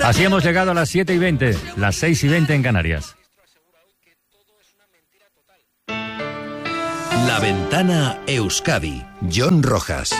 Así hemos llegado a las 7:20, las 6:20 en Canarias. La Ventana Euskadi, Jon Rojas.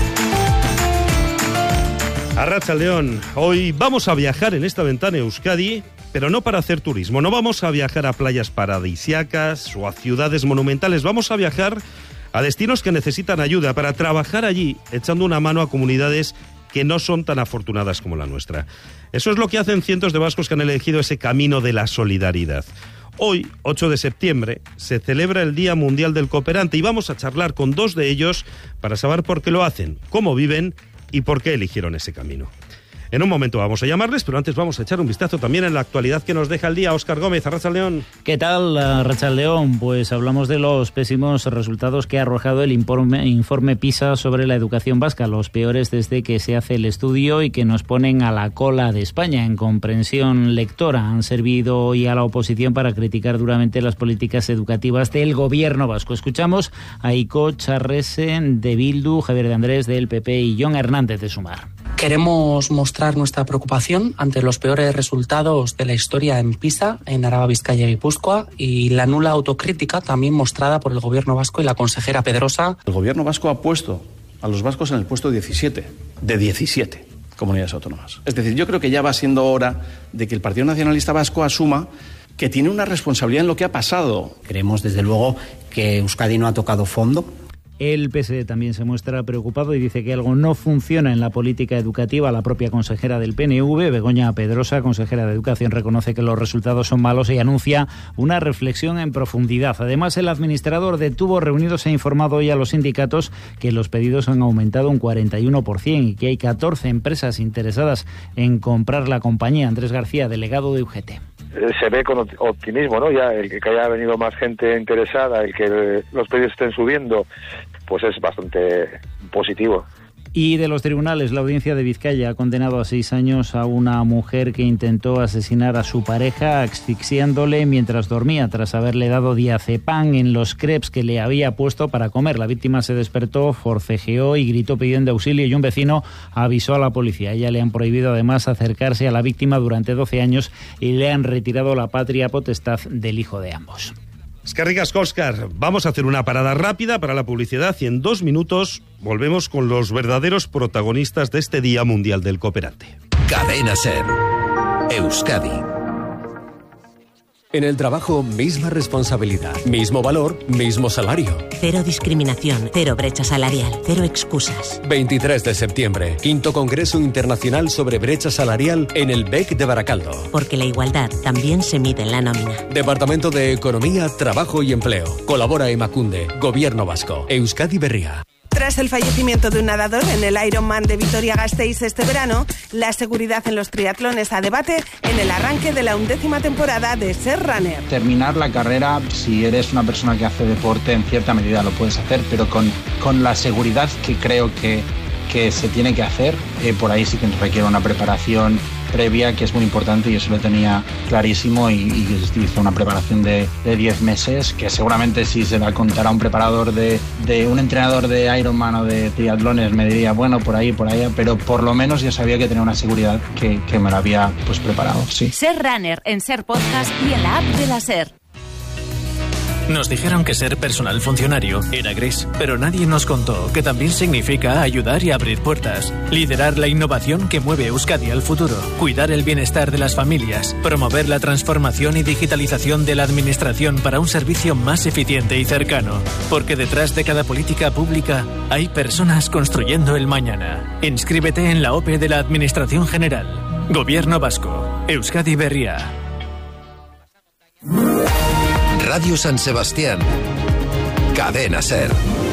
Arratsaldeon, hoy vamos a viajar en esta Ventana Euskadi, pero no para hacer turismo, no vamos a viajar a playas paradisíacas o a ciudades monumentales, vamos a viajar a destinos que necesitan ayuda para trabajar allí, echando una mano a comunidades que no son tan afortunadas como la nuestra. Eso es lo que hacen cientos de vascos que han elegido ese camino de la solidaridad. Hoy, 8 de septiembre, se celebra el Día Mundial del Cooperante y vamos a charlar con dos de ellos para saber por qué lo hacen, cómo viven y por qué eligieron ese camino. En un momento vamos a llamarles, pero antes vamos a echar un vistazo también en la actualidad que nos deja el día. Óscar Gómez, Arratsaldeon. ¿Qué tal, Arratsaldeon? Pues hablamos de los pésimos resultados que ha arrojado el informe PISA sobre la educación vasca, los peores desde que se hace el estudio y que nos ponen a la cola de España en comprensión lectora. Han servido hoy a la oposición para criticar duramente las políticas educativas del gobierno vasco. Escuchamos a Iko Charresen de Bildu, Javier de Andrés del PP y Jon Hernández de Sumar. Queremos mostrar nuestra preocupación ante los peores resultados de la historia en PISA, en Araba, Bizkaia y Guipúzcoa, y la nula autocrítica también mostrada por el gobierno vasco y la consejera Pedrosa. El gobierno vasco ha puesto a los vascos en el puesto 17 de 17 comunidades autónomas. Es decir, yo creo que ya va siendo hora de que el Partido Nacionalista Vasco asuma que tiene una responsabilidad en lo que ha pasado. Creemos, desde luego, que Euskadi no ha tocado fondo. El PSE también se muestra preocupado y dice que algo no funciona en la política educativa. La propia consejera del PNV, Begoña Pedrosa, consejera de Educación, reconoce que los resultados son malos y anuncia una reflexión en profundidad. Además, el administrador de Tubos Reunidos ha informado hoy a los sindicatos que los pedidos han aumentado un 41% y que hay 14 empresas interesadas en comprar la compañía. Andrés García, delegado de UGT. Se ve con optimismo, ¿no? Ya el que haya venido más gente interesada, el que los precios estén subiendo, pues es bastante positivo. Y de los tribunales, la audiencia de Vizcaya ha condenado a 6 años a una mujer que intentó asesinar a su pareja asfixiándole mientras dormía, tras haberle dado diazepam en los crepes que le había puesto para comer. La víctima se despertó, forcejeó y gritó pidiendo auxilio y un vecino avisó a la policía. A ella le han prohibido además acercarse a la víctima durante 12 años y le han retirado la patria potestad del hijo de ambos. Eskerrik asko, Óscar. Vamos a hacer una parada rápida para la publicidad y en 2 minutos volvemos con los verdaderos protagonistas de este Día Mundial del Cooperante. Cadena SER, Euskadi. En el trabajo, misma responsabilidad, mismo valor, mismo salario. Cero discriminación, cero brecha salarial, cero excusas. 23 de septiembre, 5º Congreso Internacional sobre Brecha Salarial en el BEC de Baracaldo. Porque la igualdad también se mide en la nómina. Departamento de Economía, Trabajo y Empleo. Colabora Emakunde, Gobierno Vasco, Euskadi Berria. Tras el fallecimiento de un nadador en el Ironman de Vitoria-Gasteiz este verano, la seguridad en los triatlones a debate en el arranque de la 11ª temporada de Ser Runner. Terminar la carrera, si eres una persona que hace deporte, en cierta medida lo puedes hacer, pero con la seguridad que creo que se tiene que hacer, por ahí sí que requiere una preparación previa que es muy importante y eso lo tenía clarísimo y hice una preparación de 10 meses que seguramente si se la contara un preparador de un entrenador de Ironman o de triatlones me diría bueno por ahí, por allá, pero por lo menos ya sabía que tenía una seguridad que me la había pues preparado, sí. Ser Runner en Ser Podcast y en la app de la Ser. Nos dijeron que ser personal funcionario era gris, pero nadie nos contó que también significa ayudar y abrir puertas, liderar la innovación que mueve Euskadi al futuro, cuidar el bienestar de las familias, promover la transformación y digitalización de la administración para un servicio más eficiente y cercano, porque detrás de cada política pública hay personas construyendo el mañana. Inscríbete en la OPE de la Administración General. Gobierno Vasco. Euskadi Berria. Radio San Sebastián, Cadena SER.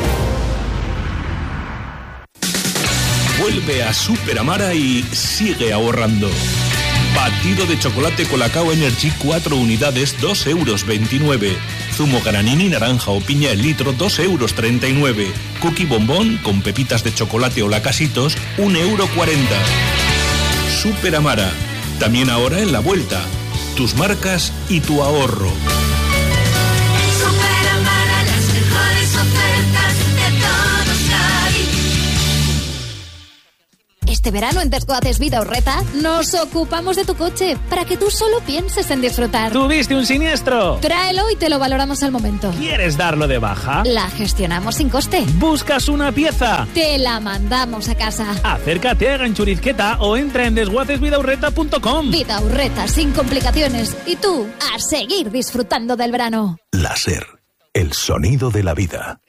Vuelve a Super Amara y sigue ahorrando. Batido de chocolate Colacao Energy 4 unidades, 2,29 €. Zumo granini, naranja o piña el litro, 2,39 €. Cookie bombón con pepitas de chocolate o lacasitos, 1,40 €. Super Amara, también ahora en la vuelta. Tus marcas y tu ahorro. Este Este verano en Desguaces Vida Urreta nos ocupamos de tu coche para que tú solo pienses en disfrutar. ¿Tuviste un siniestro? Tráelo y te lo valoramos al momento. ¿Quieres darlo de baja? La gestionamos sin coste. ¿Buscas una pieza? Te la mandamos a casa. Acércate a Ganchurizqueta o entra en desguacesvidaurreta.com. Vida Urreta, sin complicaciones. Y tú, a seguir disfrutando del verano. La SER, el sonido de la vida.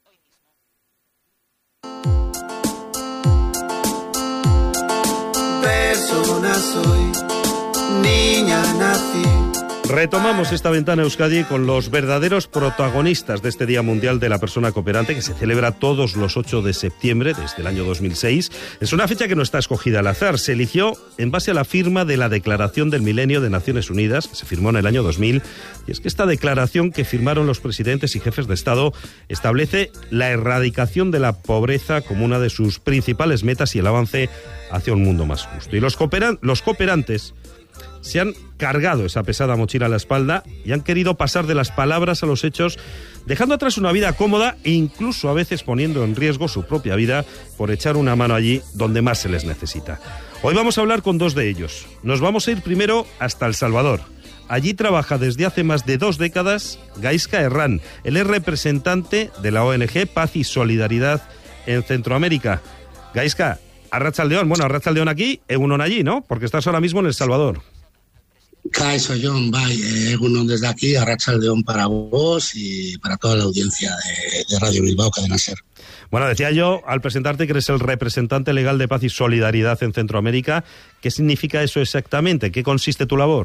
Persona soy, niña nací. Retomamos esta ventana Euskadi con los verdaderos protagonistas de este Día Mundial de la Persona Cooperante, que se celebra todos los 8 de septiembre desde el año 2006. Es una fecha que no está escogida al azar. Se eligió en base a la firma de la Declaración del Milenio de Naciones Unidas, que se firmó en el año 2000. Y es que esta declaración que firmaron los presidentes y jefes de Estado establece la erradicación de la pobreza como una de sus principales metas y el avance hacia un mundo más justo. Y los cooperantes se han cargado esa pesada mochila a la espalda y han querido pasar de las palabras a los hechos, dejando atrás una vida cómoda e incluso a veces poniendo en riesgo su propia vida por echar una mano allí donde más se les necesita. Hoy vamos a hablar con dos de ellos. Nos vamos a ir primero hasta El Salvador. Allí trabaja desde hace más de 2 décadas Gaizka Herrán. Él es representante de la ONG Paz y Solidaridad en Centroamérica. Gaizka, arratsaldeon. Bueno, arratsaldeon aquí, egunon allí, ¿no? Porque estás ahora mismo en El Salvador. Kaixo, John, egunon desde aquí, arratsaldeon para vos y para toda la audiencia de Radio Bilbao, Cadena SER. Bueno, decía yo al presentarte que eres el representante legal de Paz y Solidaridad en Centroamérica. ¿Qué significa eso exactamente? ¿Qué consiste tu labor?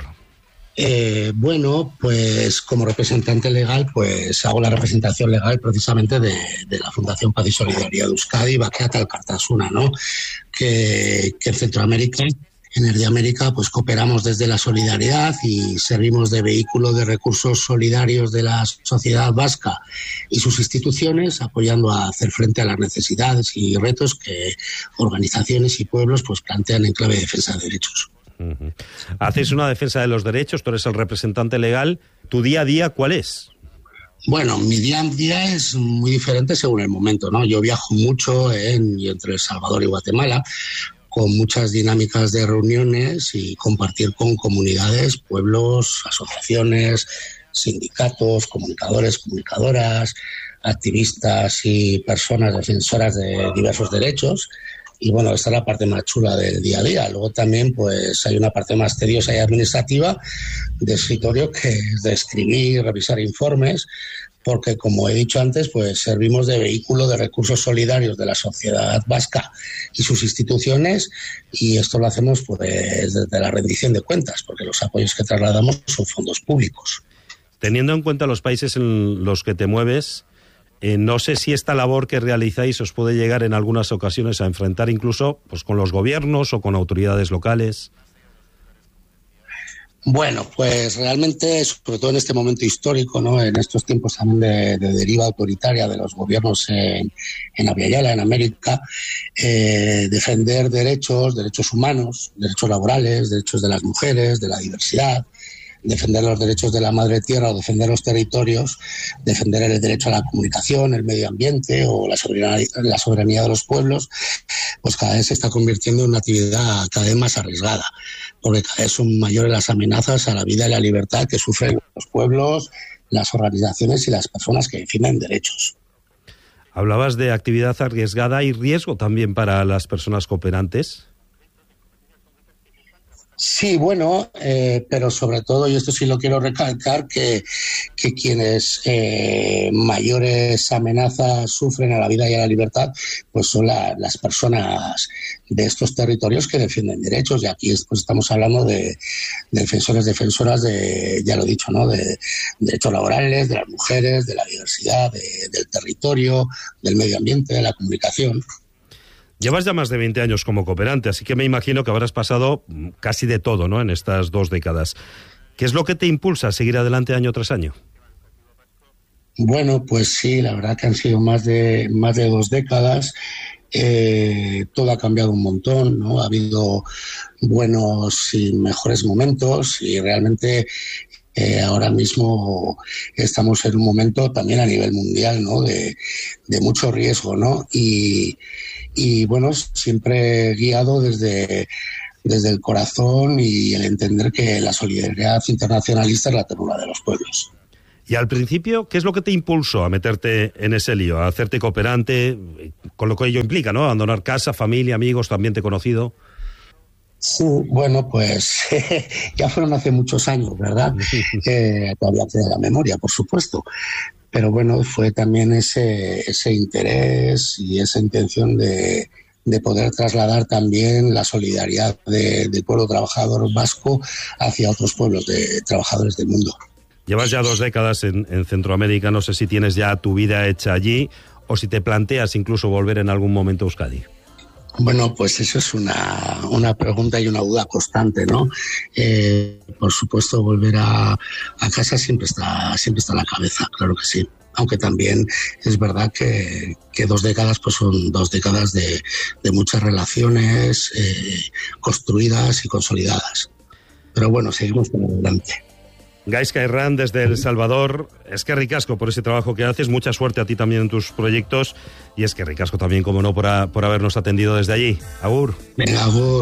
Bueno, pues como representante legal, pues hago la representación legal precisamente de la Fundación Paz y Solidaridad de Euskadi, Bakeat Alkartasuna, ¿no? Que en Centroamérica, en Norteamérica, pues cooperamos desde la solidaridad y servimos de vehículo de recursos solidarios de la sociedad vasca y sus instituciones, apoyando a hacer frente a las necesidades y retos que organizaciones y pueblos pues plantean en clave de defensa de derechos. Uh-huh. Haces una defensa de los derechos, tú eres el representante legal. ¿Tu día a día cuál es? Bueno, mi día a día es muy diferente según el momento, ¿no? Yo viajo mucho entre El Salvador y Guatemala, con muchas dinámicas de reuniones y compartir con comunidades, pueblos, asociaciones, sindicatos, comunicadores, comunicadoras, activistas y personas defensoras de diversos derechos. Y bueno, esta es la parte más chula del día a día. Luego también pues hay una parte más tediosa y administrativa de escritorio, que es de escribir, revisar informes, porque como he dicho antes, pues servimos de vehículo de recursos solidarios de la sociedad vasca y sus instituciones, y esto lo hacemos pues desde la rendición de cuentas, porque los apoyos que trasladamos son fondos públicos. Teniendo en cuenta los países en los que te mueves, no sé si esta labor que realizáis os puede llegar en algunas ocasiones a enfrentar incluso pues con los gobiernos o con autoridades locales. Bueno, pues realmente, sobre todo en este momento histórico, ¿no? En estos tiempos también de deriva autoritaria de los gobiernos en Aviala, en América, defender derechos humanos, derechos laborales, derechos de las mujeres, de la diversidad, defender los derechos de la madre tierra o defender los territorios, defender el derecho a la comunicación, el medio ambiente o la soberanía de los pueblos, pues cada vez se está convirtiendo en una actividad cada vez más arriesgada, porque cada vez son mayores las amenazas a la vida y la libertad que sufren los pueblos, las organizaciones y las personas que defienden derechos. Hablabas de actividad arriesgada y riesgo también para las personas cooperantes. Sí, bueno, pero sobre todo, y esto sí lo quiero recalcar, que quienes mayores amenazas sufren a la vida y a la libertad, pues son las personas de estos territorios que defienden derechos. Y aquí pues estamos hablando de defensoras de, ya lo he dicho, ¿no? De derechos laborales, de las mujeres, de la diversidad, del territorio, del medio ambiente, de la comunicación. Llevas ya más de 20 años como cooperante, así que me imagino que habrás pasado casi de todo, ¿no?, en estas 2 décadas. ¿Qué es lo que te impulsa a seguir adelante año tras año? Bueno, pues sí, la verdad que han sido más de 2 décadas. Todo ha cambiado un montón, ¿no? Ha habido buenos y mejores momentos y realmente ahora mismo estamos en un momento también a nivel mundial, ¿no? De mucho riesgo, ¿no? Y bueno, siempre guiado desde el corazón y el entender que la solidaridad internacionalista es la ternura de los pueblos. Y al principio, ¿qué es lo que te impulsó a meterte en ese lío, a hacerte cooperante, con lo que ello implica, ¿no? Abandonar casa, familia, amigos, tu ambiente conocido. Sí, bueno, pues ya fueron hace muchos años, ¿verdad? Todavía queda la memoria, por supuesto. Pero bueno, fue también ese interés y esa intención de poder trasladar también la solidaridad del pueblo trabajador vasco hacia otros pueblos de trabajadores del mundo. Llevas ya 2 décadas en Centroamérica, no sé si tienes ya tu vida hecha allí o si te planteas incluso volver en algún momento a Euskadi. Bueno, pues eso es una pregunta y una duda constante, ¿no? Por supuesto, volver a casa siempre está en la cabeza, claro que sí. Aunque también es verdad que 2 décadas pues son 2 décadas de muchas relaciones construidas y consolidadas. Pero bueno, seguimos por adelante. Gaizka Herrán, desde El Salvador, eskerrik asko por ese trabajo que haces, mucha suerte a ti también en tus proyectos y eskerrik asko también, como no, por habernos atendido desde allí. Agur. Venga, agur.